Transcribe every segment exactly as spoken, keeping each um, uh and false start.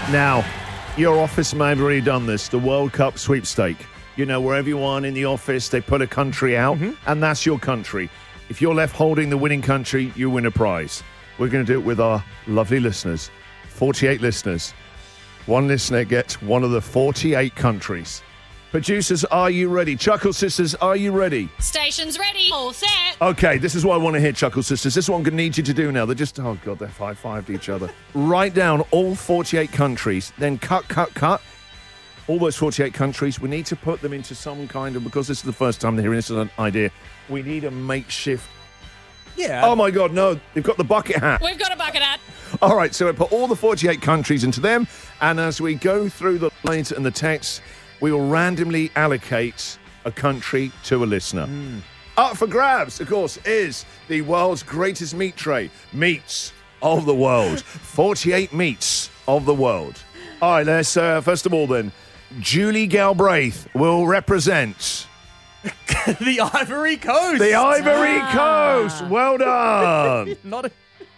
Now, your office may have already done this, the World Cup sweepstake. You know, where everyone in the office, they put a country out, mm-hmm. and that's your country. If you're left holding the winning country, you win a prize. We're going to do it with our lovely listeners, forty-eight listeners. One listener gets one of the forty-eight countries. Producers, are you ready? Chuckle Sisters, are you ready? Station's ready. All set. Okay, this is what I want to hear, Chuckle Sisters. This is what I'm going to need you to do now. They're just, oh, God, they're high-fived each other. Write down all forty-eight countries, then cut, cut, cut. All those forty-eight countries, we need to put them into some kind of, because this is the first time they're hearing this as an idea, we need a makeshift. Yeah. Oh, my God, no, they've got the bucket hat. We've got a bucket hat. All right, so we put all the forty-eight countries into them, and as we go through the lines and the text, we will randomly allocate a country to a listener. Mm. Up for grabs, of course, is the world's greatest meat tray. Meats of the world. forty-eight meats of the world. All right, let's, uh, first of all then, Julie Galbraith will represent... the Ivory Coast. The Ivory ah. Coast. Well done. Not a...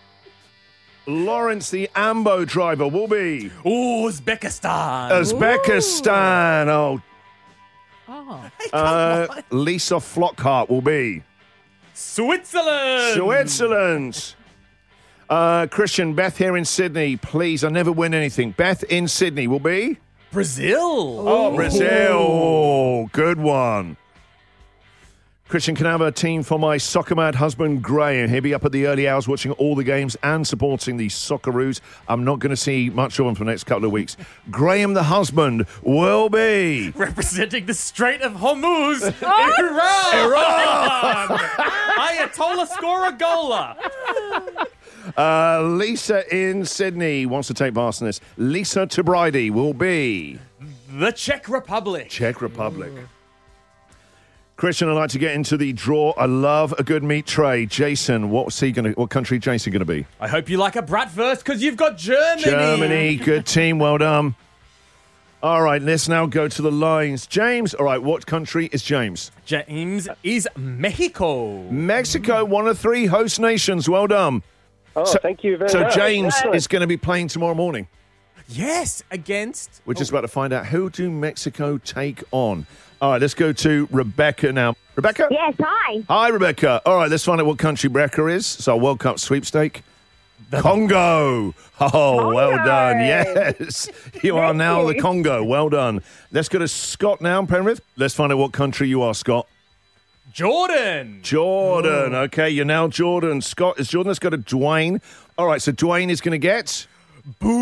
Lawrence, the Ambo driver, will be... Uzbekistan. Uzbekistan. Ooh. Oh. Oh. Uh, Lisa Flockhart will be... Switzerland. Switzerland. Uh, Christian, Beth here in Sydney. Please, I never win anything. Beth in Sydney will be... Brazil. Oh, Brazil. Good one. Christian, can I have a team for my soccer mad husband, Graham? He'll be up at the early hours watching all the games and supporting the Socceroos. I'm not going to see much of them for the next couple of weeks. Graham, the husband, will be... representing the Strait of Hormuz, Iran. Iran! Ayatollah Scoragola. Uh, Lisa in Sydney wants to take part in this. Lisa Tabridi will be... the Czech Republic. Czech Republic. Ooh. Christian, I'd like to get into the draw. I love a good meat tray. Jason, what's he gonna? What country Jason going to be? I hope you like a bratwurst because you've got Germany. Germany, good team, well done. All right, let's now go to the lines. James, all right, what country is James? James is Mexico. Mexico, one of three host nations, well done. Oh, so, thank you very so much. So James Excellent. is going to be playing tomorrow morning. Yes, against... We're just about to find out who do Mexico take on. All right, let's go to Rebecca now. Rebecca? Yes, hi. Hi, Rebecca. All right, let's find out what country Rebecca is. So, World Cup sweepstake. The Congo. Oh, Congo. Well done. Yes. You are now the Congo. Well done. Let's go to Scott now, Penrith. Let's find out what country you are, Scott. Jordan. Jordan. Oh. Okay, you're now Jordan. Scott is Jordan. Let's go to Dwayne. All right, so Dwayne is going to get... Boo.